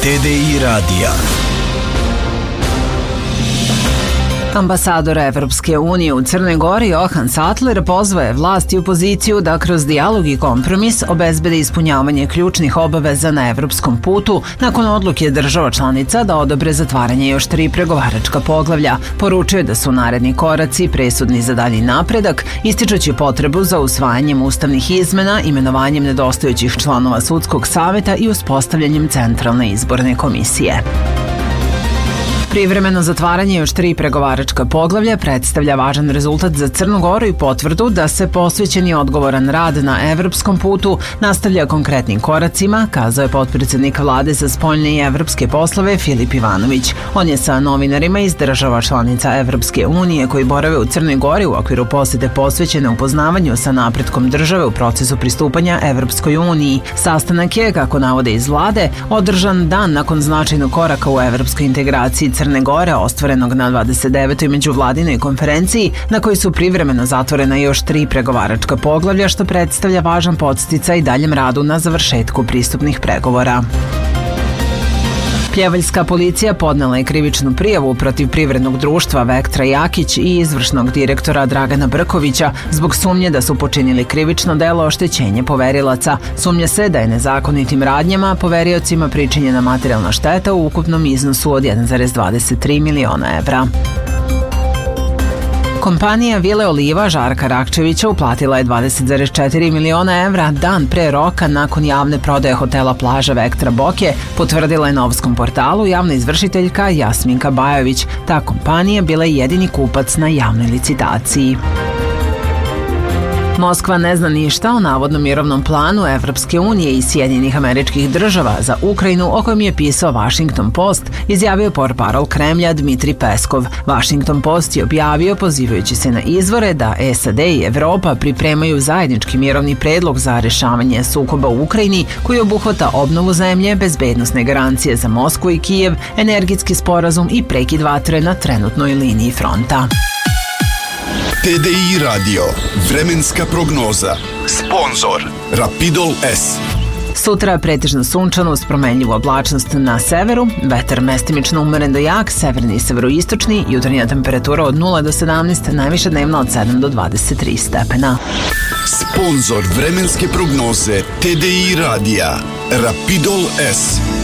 TDI radija. Ambasador Evropske unije u Crnoj Gori Johan Sattler pozvao je vlast i opoziciju da kroz dijalog i kompromis obezbede ispunjavanje ključnih obaveza na evropskom putu nakon odluke država članica da odobre zatvaranje još 3 pregovaračka poglavlja. Poručuje da su naredni koraci presudni za dalji napredak, ističući potrebu za usvajanjem ustavnih izmena, imenovanjem nedostajućih članova sudskog saveta i uspostavljanjem centralne izborne komisije. Privremeno zatvaranje još 3 pregovaračka poglavlja predstavlja važan rezultat za Crnu Goru i potvrdu da se posvećen i odgovoran rad na evropskom putu nastavlja konkretnim koracima, kazao je potpredsjednik vlade za spoljne i evropske poslove Filip Ivanović. On je sa novinarima iz država članica Evropske unije koji borave u Crnoj Gori u okviru posete posvećene upoznavanju sa napretkom države u procesu pristupanja Evropskoj uniji. Sastanak je, kako navode iz vlade, održan dan nakon značajnog koraka u evropskoj integraciji Crne Gore, ostvarenog na 29. međuvladinoj konferenciji, na kojoj su privremeno zatvorena još 3 pregovaračka poglavlja, što predstavlja važan podsticaj daljem radu na završetku pristupnih pregovora. Pljevaljska policija podnela je krivičnu prijavu protiv privrednog društva Vektra Jakić i izvršnog direktora Dragana Brkovića zbog sumnje da su počinili krivično delo oštećenje poverilaca. Sumnja se da je nezakonitim radnjama poveriocima pričinjena materijalna šteta u ukupnom iznosu od 1,23 miliona evra. Kompanija Vile Oliva Žarka Rakčevića uplatila je 20,4 miliona evra dan pre roka nakon javne prodaje hotela Plaža Vektra Boke, potvrdila je Novskom portalu javna izvršiteljka Jasminka Bajović. Ta kompanija bila je jedini kupac na javnoj licitaciji. Moskva ne zna ništa o navodnom mirovnom planu Evropske unije i Sjedinjenih Američkih Država za Ukrajinu, o kojem je pisao Washington Post, izjavio portparol Kremlja Dmitri Peskov. Washington Post je objavio, pozivajući se na izvore, da SAD i Evropa pripremaju zajednički mirovni predlog za rešavanje sukoba u Ukrajini koji obuhvata obnovu zemlje, bezbednosne garancije za Moskvu i Kijev, energetski sporazum i prekid vatre na trenutnoj liniji fronta. TDI radio. Vremenska prognoza. Sponzor Rapidol S. Sutra pretežno sunčano uz promenljivu oblačnost na severu, vetar mestimično umeren do jak, severni i severoistočni, jutarnja temperatura od 0 do 17, najviša dnevna od 7 do 23 stepena. Sponzor vremenske prognoze TDI radija Rapidol S.